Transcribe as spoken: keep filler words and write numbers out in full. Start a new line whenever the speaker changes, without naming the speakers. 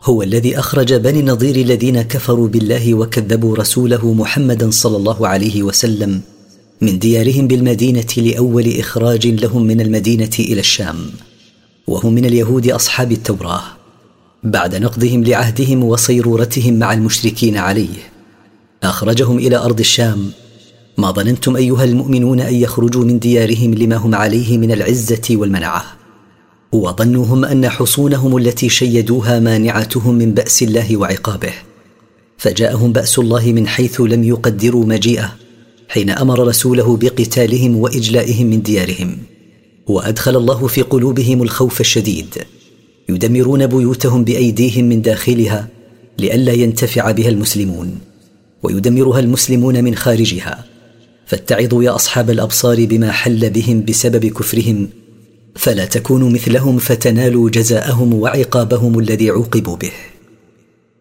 هو الذي أخرج بني النضير الذين كفروا بالله وكذبوا رسوله محمدا صلى الله عليه وسلم من ديارهم بالمدينة لأول إخراج لهم من المدينة إلى الشام، وهم من اليهود أصحاب التوراة، بعد نقضهم لعهدهم وصيرورتهم مع المشركين عليه. أخرجهم إلى أرض الشام. ما ظننتم أيها المؤمنون أن يخرجوا من ديارهم لما هم عليه من العزة والمنعة، وظنوهم أن حصونهم التي شيدوها مانعتهم من بأس الله وعقابه، فجاءهم بأس الله من حيث لم يقدروا مجيئه، حين أمر رسوله بقتالهم وإجلائهم من ديارهم، وأدخل الله في قلوبهم الخوف الشديد، يدمرون بيوتهم بأيديهم من داخلها لئلا ينتفع بها المسلمون، ويدمرها المسلمون من خارجها. فاتعظوا يا أصحاب الأبصار بما حل بهم بسبب كفرهم، فلا تكونوا مثلهم فتنالوا جزاءهم وعقابهم الذي عوقبوا به.